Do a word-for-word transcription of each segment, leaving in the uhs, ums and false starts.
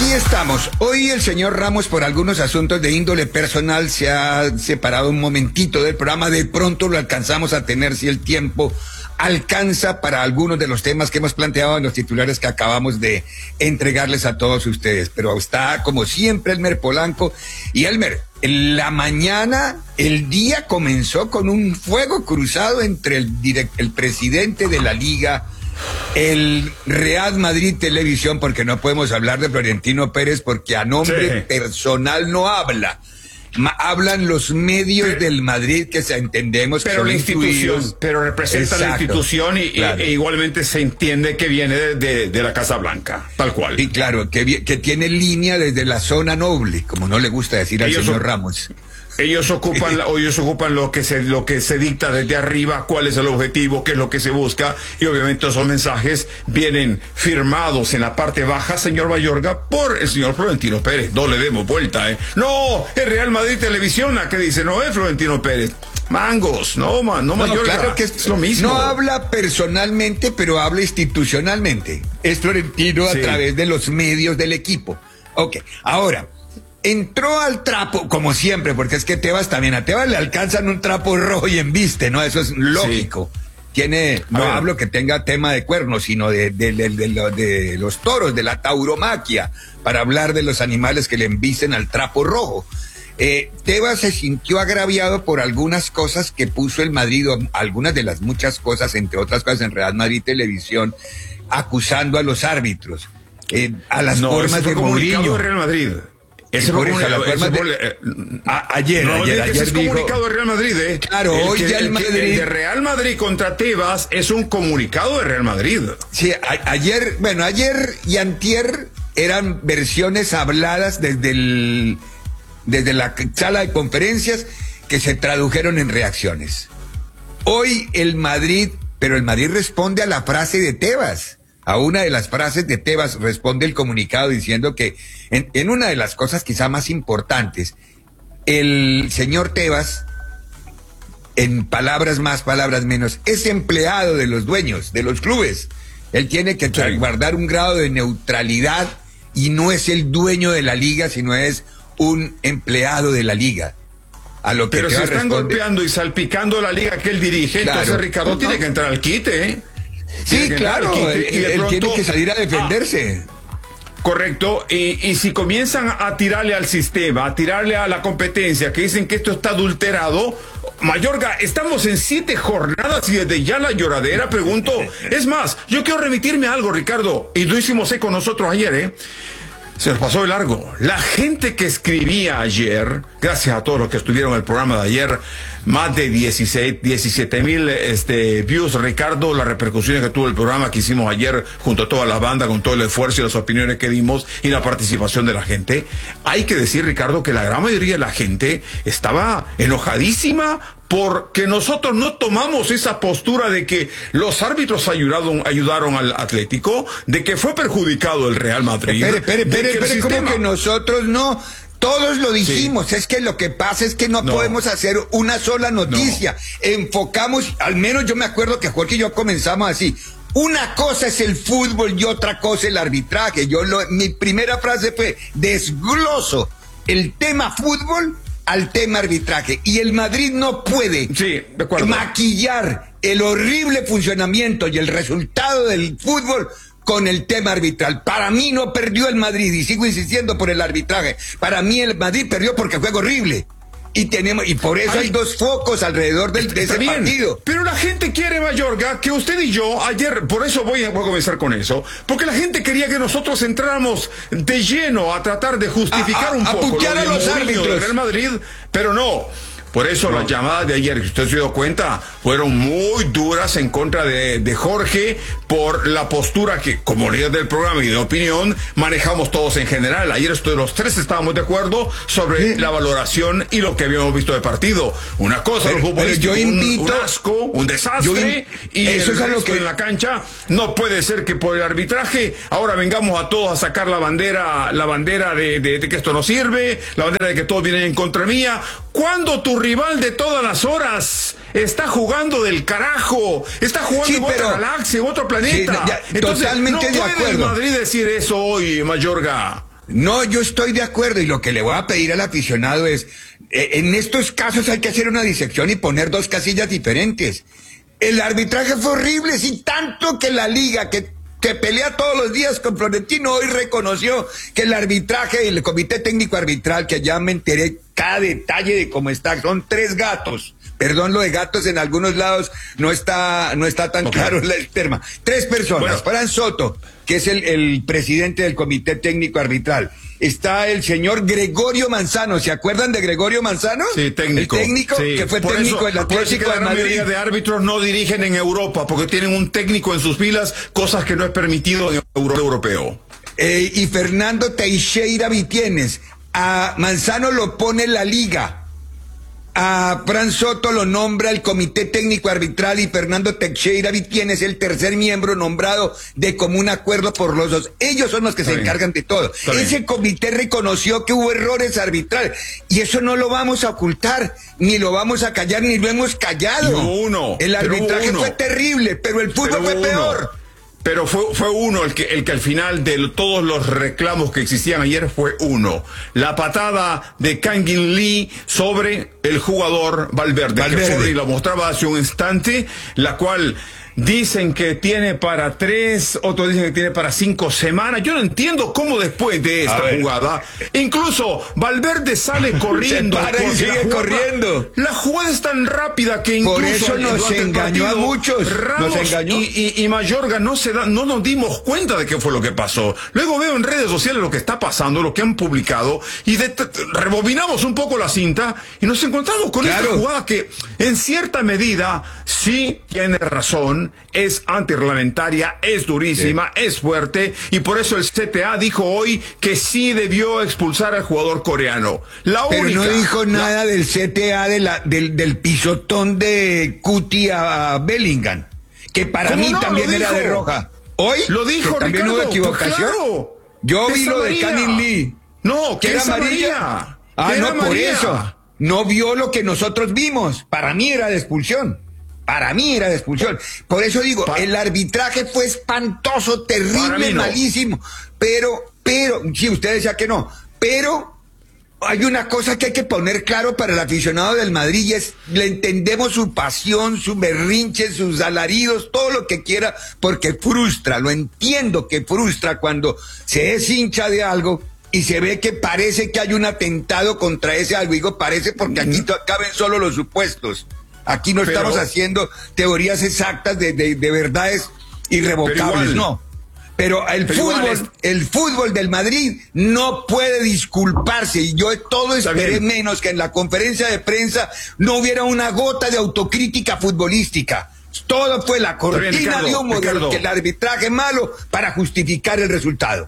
Aquí estamos. Hoy el señor Ramos, por algunos asuntos de índole personal, se ha separado un momentito del programa. De pronto lo alcanzamos a tener si el tiempo alcanza para algunos de los temas que hemos planteado en los titulares que acabamos de entregarles a todos ustedes. Pero está, como siempre, Elmer Polanco. Y Elmer, en la mañana, el día comenzó con un fuego cruzado entre el, direct, el presidente de la Liga, el Real Madrid Televisión, porque no podemos hablar de Florentino Pérez porque a nombre sí. personal no habla. Ma, hablan los medios pero, del Madrid que se entendemos pero que son la institución, incluidos. pero representa Exacto, la institución y, claro. e, e igualmente se entiende que viene de, de, de la Casa Blanca, tal cual. Y claro, que, que tiene línea desde la zona noble, como no le gusta decir al Ellos señor son... Ramos. Ellos ocupan, o ellos ocupan lo que se, lo que se dicta desde arriba, cuál es el objetivo, qué es lo que se busca, y obviamente esos mensajes vienen firmados en la parte baja, señor Mayorga, por el señor Florentino Pérez. No le demos vuelta, eh. No, es Real Madrid Televisión la que dice, no es Florentino Pérez. Mangos, no, man, no, no Mayorga, claro que es, es lo mismo. No habla personalmente, pero habla institucionalmente. Es Florentino sí. a través de los medios del equipo. Ok, ahora... Entró al trapo, como siempre, porque es que Tebas también, a Tebas le alcanzan un trapo rojo y embiste, ¿no? Eso es lógico. Sí. Tiene, no hablo que tenga tema de cuernos, sino de, de, de, de, de, de los toros, de la tauromaquia, para hablar de los animales que le embisten al trapo rojo. Eh, Tebas se sintió agraviado por algunas cosas que puso el Madrid, algunas de las muchas cosas, entre otras cosas en Real Madrid Televisión, acusando a los árbitros, eh, a las no, formas de Mourinho. Real Madrid. Ese fue por eso, la forma de, eh, a, ayer, no, ayer, es ayer es dijo, comunicado de Real Madrid, ¿eh? Claro, el hoy que, ya el, el Madrid... El de Real Madrid contra Tebas es un comunicado de Real Madrid. Sí, a, ayer, bueno, ayer y antier eran versiones habladas desde el, desde la sala de conferencias que se tradujeron en reacciones. Hoy el Madrid, pero el Madrid responde a la frase de Tebas. A una de las frases de Tebas responde el comunicado diciendo que en, en una de las cosas quizá más importantes, el señor Tebas, en palabras más, palabras menos, es empleado de los dueños, de los clubes. Él tiene que sí. guardar un grado de neutralidad y no es el dueño de la liga, sino es un empleado de la liga. A lo que Pero Tebas si están responde, golpeando y salpicando la liga que él dirige, claro, entonces Ricardo no, tiene que entrar al quite, ¿eh? Sí, claro, él, y él pronto, tiene que salir a defenderse. Ah, correcto, y, y si comienzan a tirarle al sistema, a tirarle a la competencia, que dicen que esto está adulterado, Mayorga, estamos en siete jornadas y desde ya la lloradera, pregunto. Es más, yo quiero remitirme a algo, Ricardo, y lo hicimos eco nosotros ayer, ¿eh? Se nos pasó de largo. La gente que escribía ayer, gracias a todos los que estuvieron en el programa de ayer, más de dieciséis, diecisiete mil este, views, Ricardo, las repercusiones que tuvo el programa que hicimos ayer junto a toda la banda, con todo el esfuerzo y las opiniones que dimos y la participación de la gente. Hay que decir, Ricardo, que la gran mayoría de la gente estaba enojadísima porque nosotros no tomamos esa postura de que los árbitros ayudaron, ayudaron al Atlético, de que fue perjudicado el Real Madrid. Espere, espere, espere, espere, ¿cómo sistema... que nosotros no? Todos lo dijimos, sí. Es que lo que pasa es que no, no. podemos hacer una sola noticia. No. Enfocamos, al menos yo me acuerdo que Jorge y yo comenzamos así. Una cosa es el fútbol y otra cosa el arbitraje. Yo lo, mi primera frase fue, desgloso el tema fútbol al tema arbitraje. Y el Madrid no puede sí, de acuerdo. maquillar el horrible funcionamiento y el resultado del fútbol con el tema arbitral. Para mí no perdió el Madrid y sigo insistiendo por el arbitraje. Para mí el Madrid perdió porque fue horrible. Y tenemos y por eso Ay, hay dos focos alrededor del, de ese bien, partido. Pero la gente quiere, Mayorga, que usted y yo ayer, por eso voy a, voy a comenzar con eso, porque la gente quería que nosotros entráramos de lleno a tratar de justificar a, a, un a poco lo a los árbitros del Real Madrid, pero no. Por eso no. Las llamadas de ayer, que usted se dio cuenta, fueron muy duras en contra de, de Jorge por la postura que, como líder del programa y de opinión, manejamos todos en general. Ayer esto, los tres estábamos de acuerdo sobre sí. la valoración y lo que habíamos visto de partido. Una cosa, pero, los futbolistas, yo invito, un, un asco, un desastre, y eso el es resto que en la cancha. No puede ser que por el arbitraje ahora vengamos a todos a sacar la bandera, la bandera de, de, de que esto no sirve, la bandera de que todos vienen en contra mía. ¿Cuándo tu rival de todas las horas está jugando del carajo? Está jugando sí, en otra galaxia, en otro planeta. Sí, ya, Entonces, totalmente no de puede acuerdo. el Madrid decir eso hoy, Mayorga. No, yo estoy de acuerdo y lo que le voy a pedir al aficionado es, eh, en estos casos hay que hacer una disección y poner dos casillas diferentes. El arbitraje fue horrible, sí, tanto que la liga que, que pelea todos los días con Florentino hoy reconoció que el arbitraje, el comité técnico arbitral, que ya me enteré cada detalle de cómo está, son tres gatos. Perdón, lo de gatos en algunos lados no está, no está tan okay. claro el tema. Tres personas. Bueno. Fran Soto, que es el, el presidente del comité técnico arbitral. Está el señor Gregorio Manzano. ¿Se acuerdan de Gregorio Manzano? Sí, técnico. El técnico sí. que fue por técnico eso, del Atlético de Madrid. La mayoría de árbitros no dirigen en Europa porque tienen un técnico en sus filas, cosas que no es permitido en el euro europeo. Eh, y Fernando Teixeira Vitienes. A Manzano lo pone la liga. A Fran Soto lo nombra el comité técnico arbitral y Fernando Teixeira Vitienes es el tercer miembro nombrado de común acuerdo por los dos. Ellos son los que Está se bien. encargan de todo. Está Ese bien. comité reconoció que hubo errores arbitrales y eso no lo vamos a ocultar, ni lo vamos a callar, ni lo hemos callado. Y hubo uno. El arbitraje uno. fue terrible, pero el fútbol pero fue uno. peor. Pero fue, fue uno el que, el que al final de todos los reclamos que existían ayer fue uno. La patada de Kangin Lee sobre el jugador Valverde, Valverde. que Fodri lo mostraba hace un instante, la cual dicen que tiene para tres, otros dicen que tiene para cinco semanas. Yo no entiendo cómo después de esta jugada, incluso Valverde sale corriendo. Se para y sigue la jugada, corriendo. La jugada es tan rápida que incluso por eso nos engañó a muchos. Ramos nos engañó. Y, y, y Mayorga no se da, no nos dimos cuenta de qué fue lo que pasó. Luego veo en redes sociales lo que está pasando, lo que han publicado, y de, rebobinamos un poco la cinta y nos encontramos con claro. esta jugada que en cierta medida sí tiene razón. Es antirreglamentaria, es durísima, sí. es fuerte, y por eso el C T A dijo hoy que sí debió expulsar al jugador coreano. La Pero única, no dijo la... nada del C T A de la, del, del pisotón de Cuti a Bellingham, que para mí no? también era de roja. Hoy lo dijo, también Ricardo, hubo equivocación. Pues claro, Yo vi lo de Kangin Lee. No, que era amarilla. amarilla. Ah, no, por amarilla. eso. No vio lo que nosotros vimos. Para mí era de expulsión. Para mí era de expulsión. Por eso digo, pa el arbitraje fue espantoso, terrible, no. malísimo. Pero, pero, sí, usted decía que no. Pero hay una cosa que hay que poner claro para el aficionado del Madrid y es, le entendemos su pasión, su berrinche, sus alaridos, todo lo que quiera, porque frustra, lo entiendo que frustra cuando se es hincha de algo y se ve que parece que hay un atentado contra ese algo. Digo, parece porque aquí caben solo los supuestos. Aquí no pero, estamos haciendo teorías exactas de, de, de verdades irrevocables, pero igual, no. Pero el pero fútbol, es... el fútbol del Madrid no puede disculparse, y yo todo esperé menos que en la conferencia de prensa no hubiera una gota de autocrítica futbolística. Todo fue la cortina bien, Ricardo, de humo del arbitraje malo para justificar el resultado.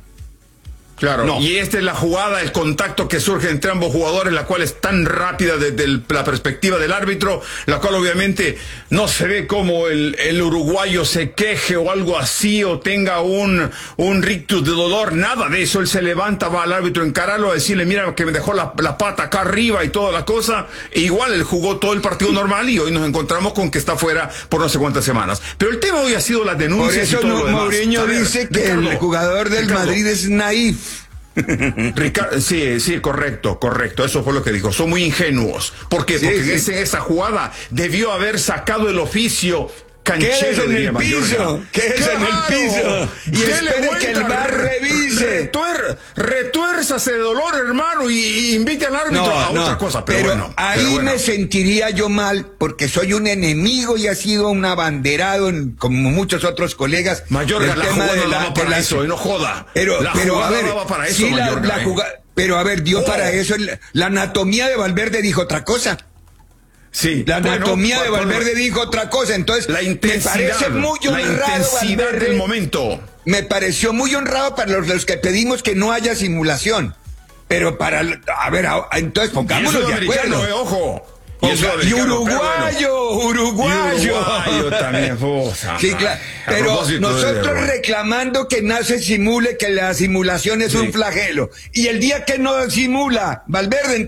Claro, no. Y esta es la jugada, el contacto que surge entre ambos jugadores, la cual es tan rápida desde el, la perspectiva del árbitro, la cual obviamente no se ve como el, el uruguayo se queje o algo así, o tenga un, un rictus de dolor, nada de eso. Él se levanta, va al árbitro a encararlo, a decirle, mira que me dejó la, la pata acá arriba y toda la cosa. E igual él jugó todo el partido normal y hoy nos encontramos con que está fuera por no sé cuántas semanas. Pero el tema hoy ha sido las denuncias. Por eso y todo no, Mourinho dice que Ricardo, el jugador del Ricardo, Madrid es naif. Ricardo, sí, sí, correcto, correcto, eso fue lo que dijo, son muy ingenuos. ¿Por qué? Sí, Porque sí. en ese, esa jugada debió haber sacado el oficio canchero. ¿Qué es en el piso? ¿Qué es en el piso? Y espere que el V A R revise. Retuer, retuérzase de dolor, hermano, y, y invite al árbitro no, a no, otra cosa. Pero, pero bueno, ahí pero bueno. me sentiría yo mal, porque soy un enemigo y ha sido un abanderado, en, como muchos otros colegas. Mayorga, la jugada no daba para eso, no joda. Pero, la pero a ver, daba para eso, sí, Mayorga, la, la eh. jugada, pero a ver, dio oh. para eso. La, la anatomía de Valverde dijo otra cosa. Sí, la anatomía bueno, de Valverde bueno, dijo otra cosa, entonces la intensidad, me parece muy honrado, la intensidad Valverde, del momento. Me pareció muy honrado para los, los que pedimos que no haya simulación, pero para, a ver, a, entonces pongámonos de acuerdo. Eh, ojo. Y, y uruguayo, bueno. uruguayo. Uruguayo también, fosa. Sí, claro. Pero nosotros de... reclamando que no se simule, que la simulación es sí. un flagelo. Y el día que no simula, Valverde